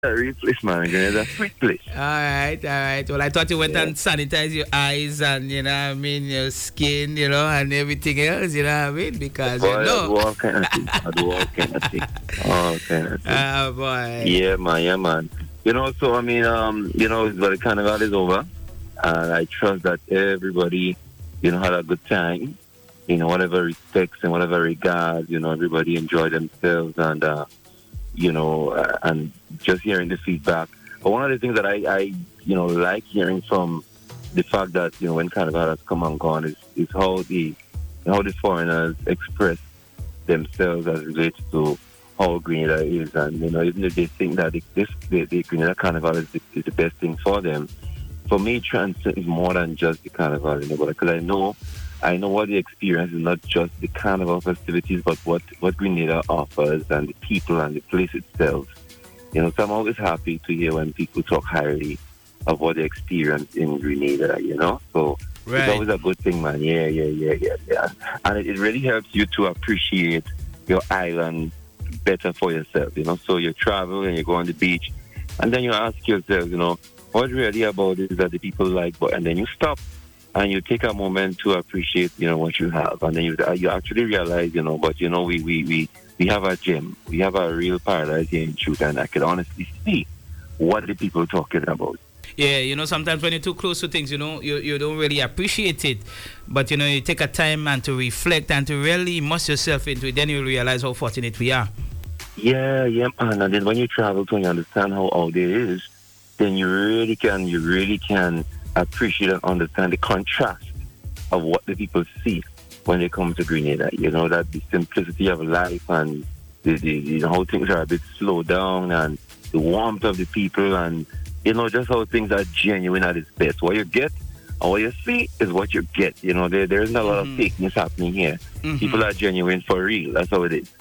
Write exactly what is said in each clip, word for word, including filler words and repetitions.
A real place, man. It's a sweet place. All right, all right. Well, I thought you went Yeah. and sanitize your eyes and, you know what I mean, your skin, you know, and everything else, you know what I mean? Because, Boy, you I do know. all kind of things. I do all kind of things. All kind of things. Oh, boy. Yeah, man. Yeah, man. You know, so, I mean, um, you know, the carnival is over. And I trust that everybody, you know, had a good time. You know, whatever respects and whatever regards, you know, everybody enjoyed themselves and, uh, you know, uh, and just hearing the feedback. But one of the things that I, I, you know, like hearing from the fact that, you know, when Carnival has come and gone is, is how the how the foreigners express themselves as relates to how Grenada is. And, you know, even if they think that the, this, the, the Grenada Carnival is the, is the best thing for them, for me, Transit is more than just the Carnival, you know, because I know I know what the experience is, not just the carnival festivities, but what, what Grenada offers and the people and the place itself. You know, so I'm always happy to hear when people talk highly of what they experience in Grenada, you know? So Right. it's always a good thing, man. Yeah, yeah, yeah, yeah, yeah. And it, it really helps you to appreciate your island better for yourself, you know? So you travel and you go on the beach, and then you ask yourself, you know, what really about it is that the people like, but and then you stop and you take a moment to appreciate, you know, what you have, and then you you actually realize, you know, but you know, we we we, we have a gem, we have a real paradise here in Chuka, and I can honestly see what the people talking about. Yeah, you know, sometimes when you're too close to things, you know, you, you don't really appreciate it. But, you know, you take a time and to reflect and to really immerse yourself into it, then you realize how fortunate we are. Yeah, yeah, man. And then when you travel to and you understand how out there is, then you really can, you really can appreciate and understand the contrast of what the people see when they come to Grenada. You know, that the simplicity of life and the, the you know, how things are a bit slowed down and the warmth of the people and, you know, just how things are genuine at its best. What you get and what you see is what you get. You know, there, there isn't a lot Mm-hmm. of fakeness happening here. Mm-hmm. People are genuine for real. That's how it is.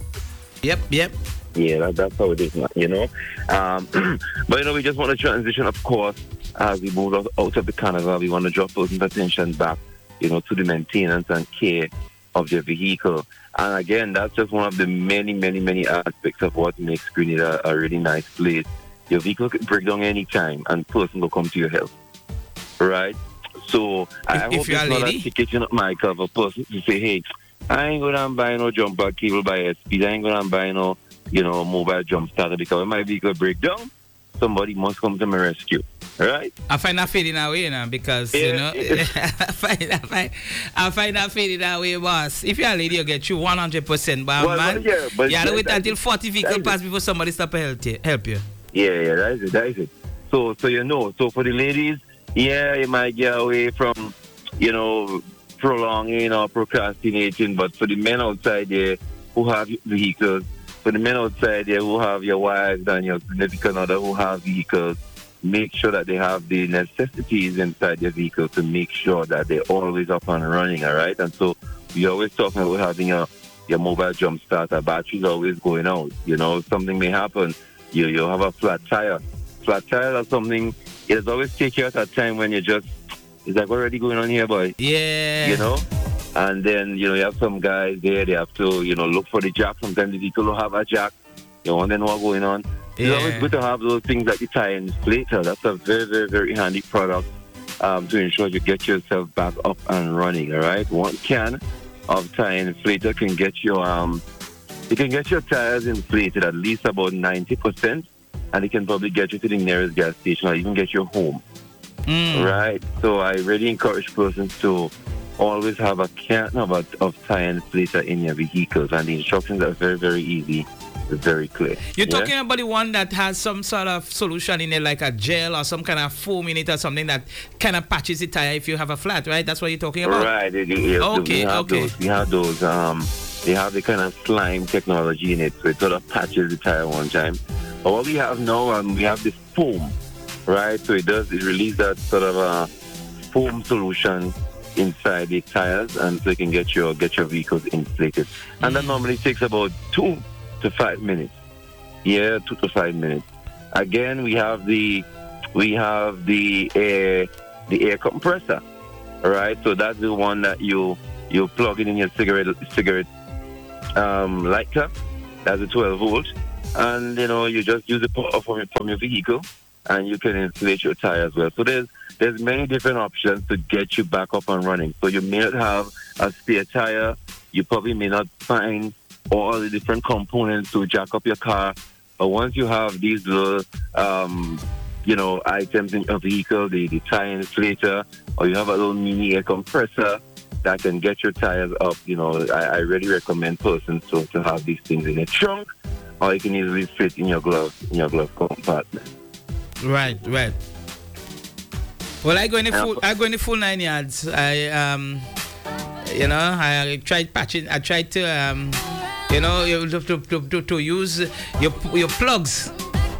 Yep, yep. Yeah, that, that's how it is, man, you know. Um, but, you know, we just want to transition, of course, as we move out, out of the carnival. We want to draw person's attention back, you know, to the maintenance and care of your vehicle. And again, that's just one of the many, many, many aspects of what makes Grenada a really nice place. Your vehicle could break down any time and person will come to your help, right? So I If- hope if it's you're a not a lady? ticket, you know, Michael, of a person to say, hey, I ain't going to buy no jumper cable by S P. I ain't going to buy no, you know, mobile jump starter because when my vehicle break down, somebody must come to my rescue, right? I find that fading away now because, you Yeah. know, I, find, I, find, I find that fading away, boss. If you're a lady, you get you one hundred percent. But, Well, man, well, yeah, but you have to that- wait that- until forty vehicles that is pass it. before somebody stop and help you. Help you. Yeah, yeah, that is it, that is it. So, so you know, so for the ladies, yeah, you might get away from, you know, prolonging or procrastinating, but for the men outside there who have vehicles, for the men outside there who have your wives and your significant other who have vehicles, make sure that they have the necessities inside their vehicle to make sure that they're always up and running, all right? And so we always talking about having your, your mobile jump starter, batteries always going out, you know, something may happen. You you have a flat tire. Flat tire or something, it's always take you at a time when you just, it's like, what already going on here, boy? Yeah. You know? And then, you know, you have some guys there, they have to, you know, look for the jack. Sometimes the vehicle don't have a jack. You know, and then what's going on? It's Yeah. always good to have those things that you tie in later. That's a very, very, very handy product um, to ensure you get yourself back up and running, all right? One can of tire inflator can get your, um, you can get your tires inflated at least about ninety percent, and it can probably get you to the nearest gas station or even get you home. Mm. Right. So I really encourage persons to always have a can of, a, of tire inflator in your vehicles, and the instructions are very, very easy, very clear. You're Yeah? talking about the one that has some sort of solution in it, like a gel or some kind of foam in it or something that kind of patches the tire if you have a flat, right? That's what you're talking about? Right. it- it- it- Okay, we have okay. Those, we have those. Um, they have the kind of slime technology in it, so it sort of patches the tire one time. But what we have now, um, we have this foam, right? So it does, it releases that sort of a foam solution inside the tires, and so you can get your get your vehicles inflated. And that normally takes about two to five minutes. Yeah, two to five minutes. Again, we have the we have the air the air compressor, all right? So that's the one that you you plug it in your cigarette cigarette um, lighter. That's a twelve volt. and you know you just use the power from from your vehicle, and you can inflate your tire as well. So there's there's many different options to get you back up and running. So you may not have a spare tire. You probably may not find all the different components to jack up your car. But once you have these little, um, you know, items in your vehicle, the, the tire inflator, or you have a little mini air compressor that can get your tires up, you know, I, I really recommend persons to, to have these things in their trunk, or you can easily fit in your glove, in your glove compartment. Right, right. Well, I go in the full, I go in the full nine yards. I, um, you know, I tried patching. I tried to, um, you know, to to, to, to use your your plugs.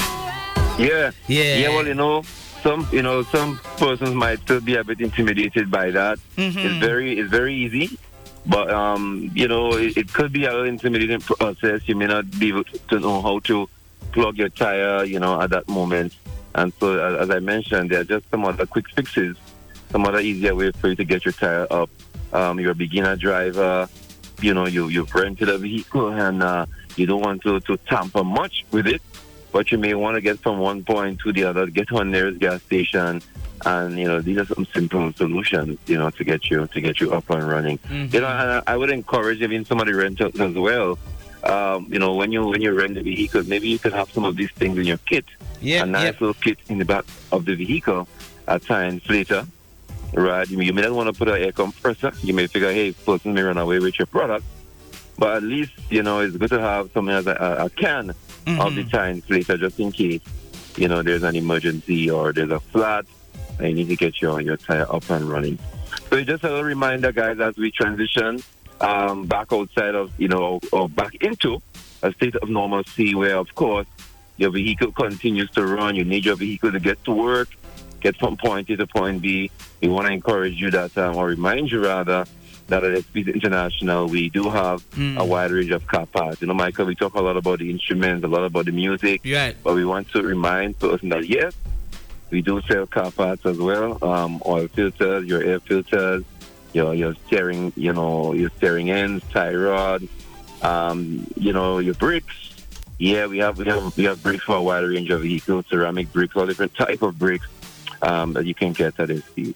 Yeah. Yeah. Yeah. Well, you know, some you know some persons might still be a bit intimidated by that. Mm-hmm. It's very it's very easy, but um, you know, it, it could be a little intimidating process. You may not be able to know how to plug your tire, you know, at that moment. And so, as I mentioned, there are just some other quick fixes, some other easier ways for you to get your tire up. Um, you're a beginner driver, you know, you, you've rented a vehicle and uh, you don't want to, to tamper much with it, but you may want to get from one point to the other, get on nearest gas station, and, you know, these are some simple solutions, you know, to get you to get you up and running. Mm-hmm. You know, and I would encourage even some of the rentals as well. Um, you know, when you when you rent the vehicle, maybe you can have some of these things in your kit. Yeah, a nice yep. little kit in the back of the vehicle, a tire inflator, right? You may, you may not want to put an air compressor. You may figure, hey, person may run away with your product. But at least, you know, it's good to have something as a, a can mm-hmm. of the tire inflator just in case, you know, there's an emergency or there's a flat and you need to get your, your tire up and running. So just a little reminder, guys, as we transition um, back outside of, you know, or back into a state of normalcy where, of course, your vehicle continues to run. You need your vehicle to get to work, get from point A to point B. We want to encourage you that, um, or remind you rather, that at Experience International, we do have mm. a wide range of car parts. You know, Michael, we talk a lot about the instruments, a lot about the music. Right. But we want to remind person that, yes, we do sell car parts as well. Um, oil filters, your air filters, your your steering, you know, your steering ends, tie rods, um, you know, your brakes. Yeah, we have we have we have bricks for a wide range of vehicles, ceramic bricks, all different type of bricks um, that you can get at S P.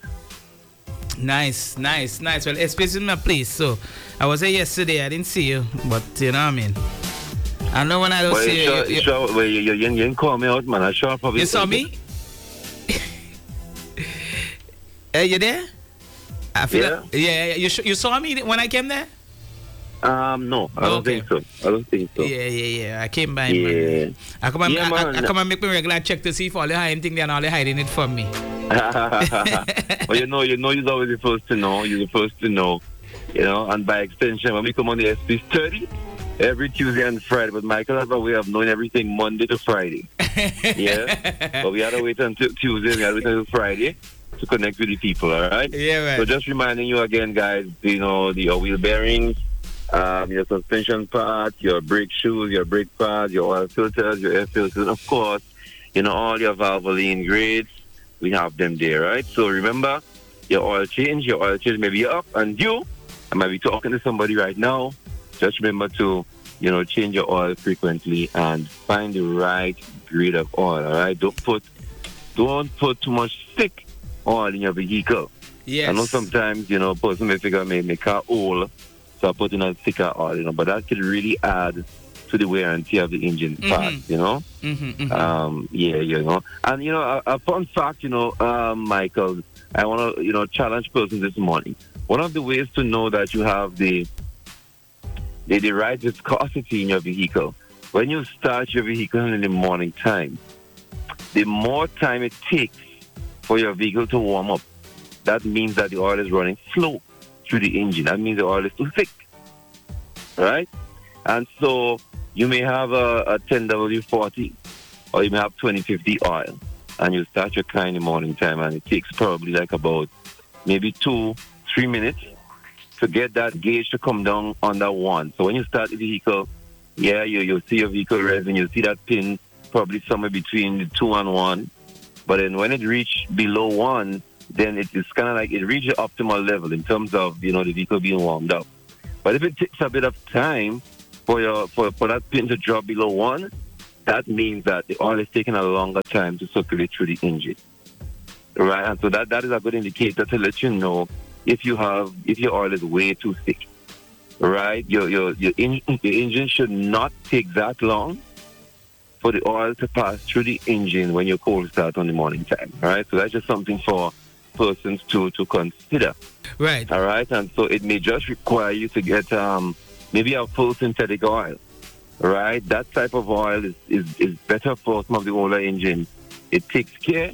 Nice, nice, nice. Well, S P is in my place, so I was there yesterday. I didn't see you, but you know what I mean. I know when I don't well, see sure, you. You, sure, well, you, you, you didn't call me out, man. I sure probably. You saw me? Are you there? I feel yeah. Like, yeah. You you saw me when I came there? Um, no, I don't okay. think so. I don't think so. Yeah, yeah, yeah. I came by. Yeah. Man. I come and yeah, I, man. I, I come and make my regular check to see if all the hiding thing they are all hiding it from me. Well, you know, you know, you're always the first to know. You're the first to know. You know, and by extension, when we come on the S P thirty every Tuesday and Friday, but Michael has a way of knowing everything Monday to Friday. Yeah, but we had to wait until Tuesday. We had to wait until Friday to connect with the people. All right. Yeah, right. So just reminding you again, guys. You know, the wheel bearings. Um, your suspension parts, your brake shoes, your brake pads, your oil filters, your air filters, and of course, you know, all your Valvoline grades, we have them there, right? So remember, your oil change, your oil change may be up, and you, I might be talking to somebody right now, just remember to, you know, change your oil frequently and find the right grade of oil, all right? Don't put, don't put too much thick oil in your vehicle. Yes. I know sometimes, you know, person may figure, may make car old, so I put in a thicker oil, you know, but that could really add to the wear and tear of the engine mm-hmm. parts, you know. Mm-hmm, mm-hmm. Um, yeah, you know. And, you know, a, a fun fact, you know, um, Michael, I want to, you know, challenge persons this morning. One of the ways to know that you have the, the, the right viscosity in your vehicle, when you start your vehicle in the morning time, the more time it takes for your vehicle to warm up, that means that the oil is running slow through the engine. That means the oil is too thick, right? And so you may have a, a ten W forty or you may have twenty fifty oil, and you start your car in the morning time, and it takes probably like about maybe two, three minutes to get that gauge to come down under one. So when you start the vehicle, yeah, you you see your vehicle revving, you see that pin probably somewhere between the two and one, but then when it reach below one, then it is kind of like it reaches the optimal level in terms of, you know, the vehicle being warmed up. But if it takes a bit of time for your for, for that pin to drop below one, that means that the oil is taking a longer time to circulate through the engine. Right? And so that, that is a good indicator to let you know if you have if your oil is way too thick. Right? Your your your, in, your engine should not take that long for the oil to pass through the engine when you cold start on the morning time. Right? So that's just something for persons to, to consider. Right. All right? And so it may just require you to get um, maybe a full synthetic oil. Right? That type of oil is, is, is better for some of the older engines. It takes care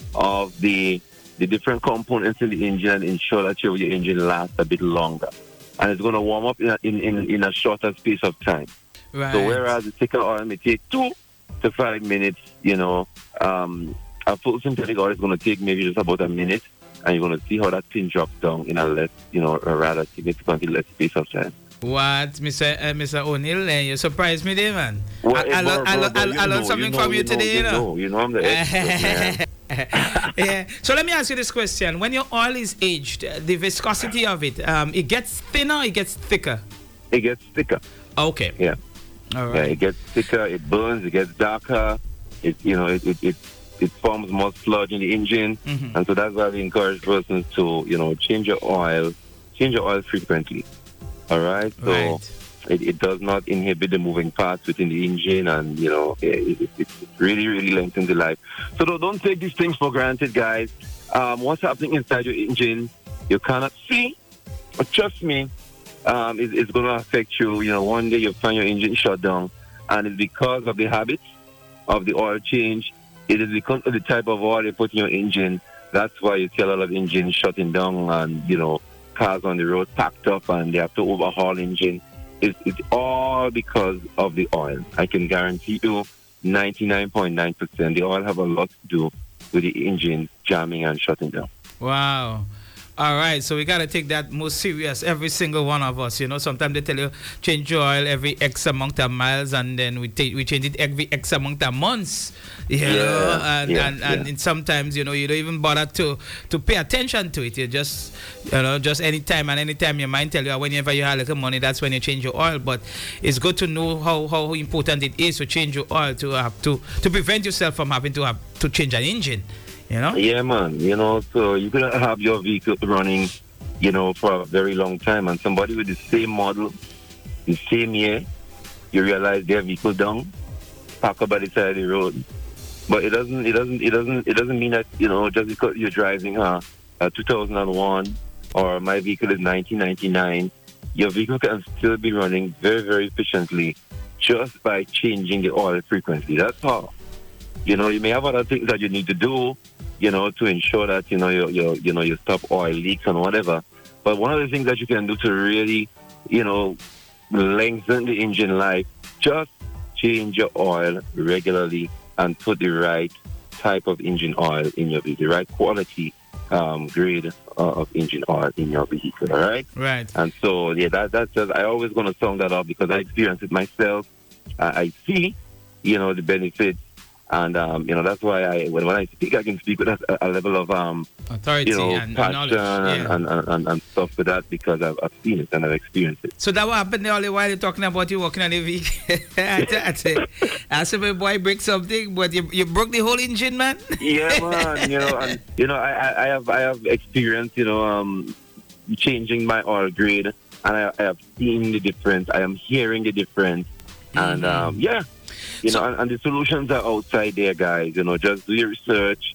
of the the different components in the engine and ensure that your, your engine lasts a bit longer. And it's going to warm up in a, in, in, in a shorter space of time. Right. So whereas the thicker oil may take two to five minutes, you know, um, a full synthetic oil is going to take maybe just about a minute, and you're going to see how that thing drops down in a less, you know, a rather significantly less space of time. What, Mister Uh, Mister O'Neill? Uh, you surprised me there, man. Well, I, I, bro, I, bro, I, bro, I, I learned know, something you know, from you, you know, today, you know. know. You know I'm the expert, yeah. So let me ask you this question. When your oil is aged, uh, the viscosity of it, um, it gets thinner, it gets thicker? It gets thicker. Okay. Yeah. All right. Yeah, it gets thicker, it burns, it gets darker. It, you know, it, it, it, it forms more sludge in the engine. Mm-hmm. And so that's why we encourage persons to, you know, change your oil, change your oil frequently. All right? So Right. It, it does not inhibit the moving parts within the engine, and, you know, it, it, it really, really lengthens the life. So don't, don't take these things for granted, guys. Um, what's happening inside your engine, you cannot see, but trust me, um, it, it's going to affect you. You know, one day you'll find your engine shut down, and it's because of the habits of the oil change. It is because of the type of oil you put in your engine. That's why you see a lot of engines shutting down, and, you know, cars on the road packed up, and they have to overhaul engine. It's, it's all because of the oil. I can guarantee you ninety-nine point nine percent the oil have a lot to do with the engine jamming and shutting down. Wow. All right, so we got to take that more serious, every single one of us. You know, sometimes they tell you change your oil every X amount of miles, and then we take we change it every X amount of months. You yeah, know, and yeah, and, yeah. and sometimes, you know, you don't even bother to to pay attention to it. You just, you know, just anytime and anytime your mind tell you whenever you have a little money, that's when you change your oil. But it's good to know how, how important it is to change your oil to have to to prevent yourself from having to have to change an engine. You know? Yeah, man. You know, so you could have your vehicle running, you know, for a very long time, and somebody with the same model, the same year, you realize their vehicle down, park up by the side of the road. But it doesn't, it doesn't, it doesn't, it doesn't mean that, you know, just because you're driving uh, a two thousand one or my vehicle is nineteen ninety-nine, your vehicle can still be running very, very efficiently just by changing the oil frequency. That's all. You know, you may have other things that you need to do, you know, to ensure that, you know, you you you know, you stop oil leaks and whatever. But one of the things that you can do to really, you know, lengthen the engine life, just change your oil regularly and put the right type of engine oil in your vehicle, the right quality um, grade uh, of engine oil in your vehicle, all right? Right. And so, yeah, that that's just, I always going to sound that out because I experience it myself. Uh, I see, you know, the benefits. And, um, you know, that's why I when, when I speak, I can speak with a, a level of, um, authority you know, and, and passion knowledge. Yeah. and, and, and, and stuff with that because I've, I've seen it and I've experienced it. So that what happened there all the while you're talking about you working on the vehicle. I, I, say, I said, my boy, break something, but you, you broke the whole engine, man. Yeah, man. You know, and, you know, I, I, I have I have experience, you know, um, changing my oil grade, and I, I have seen the difference. I am hearing the difference, mm-hmm. and um, yeah. You so, know, and, and the solutions are outside there, guys. You know, just do your research.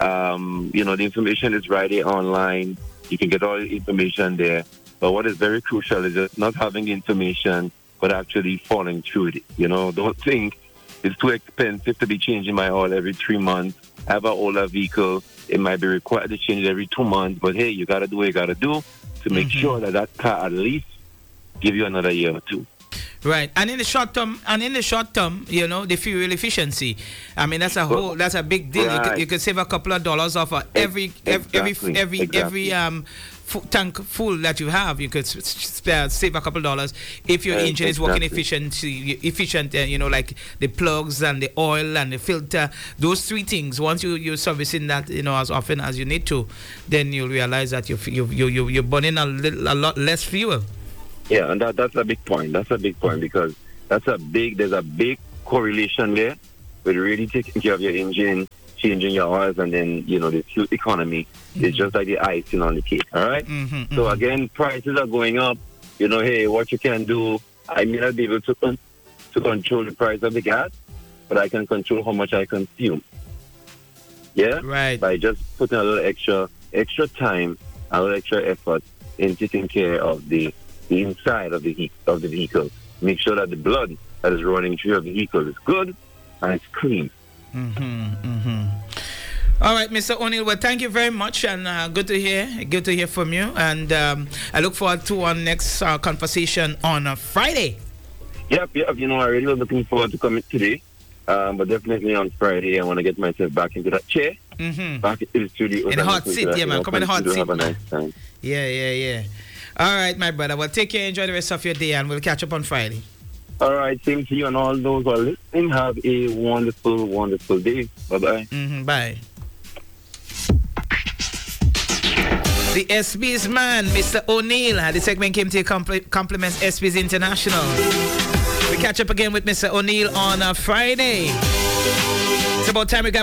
Um, you know, the information is right there online. You can get all the information there. But what is very crucial is just not having the information, but actually following through it. You know, don't think it's too expensive to be changing my oil every three months. I have an older vehicle. It might be required to change it every two months. But, hey, you got to do what you got to do to make mm-hmm. sure that that car at least give you another year or two. Right, and in the short term, and in the short term, you know, the fuel efficiency. I mean, that's a whole, that's a big deal. Right. You, could, you could save a couple of dollars off of every, exactly. every, every, exactly. every um f- tank full that you have. You could s- s- save a couple of dollars if your uh, engine exactly. is working efficiently, efficient. Uh, you know, like the plugs and the oil and the filter. Those three things. Once you you're servicing that, you know, as often as you need to, then you'll realize that you you you you you're burning a little, a lot less fuel. Yeah, and that, that's a big point. That's a big point because that's a big, there's a big correlation there with really taking care of your engine, changing your oils, and then, you know, the fuel economy mm-hmm. is just like the icing on the cake, all right? Mm-hmm, so, mm-hmm. again, prices are going up. You know, hey, what you can do, I may not be able to, con- to control the price of the gas, but I can control how much I consume. Yeah? Right. By just putting a little extra extra time, a little extra effort in taking care of the, the inside of the he- of the vehicle. Make sure that the blood that is running through your vehicle is good and it's clean. Mm-hmm, mm-hmm. All right, Mister O'Neill. Well, thank you very much, and uh, good to hear. Good to hear from you. And um, I look forward to our next uh, conversation on uh, Friday. Yep, yep. You know, I really was looking forward to coming today, um, but definitely on Friday, I want to get myself back into that chair, mm-hmm. back into the studio. In the hot seat, yeah, man. Come in the hot seat. Have a nice time. Yeah, yeah, yeah. All right, my brother. Well, take care. Enjoy the rest of your day, and we'll catch up on Friday. All right, same to you and all those who are listening. Have a wonderful, wonderful day. Bye-bye. Mm-hmm, bye. The S B's man, Mister O'Neill. The segment came to you compl- compliments S B's International. We catch up again with Mister O'Neill on a Friday. It's about time we got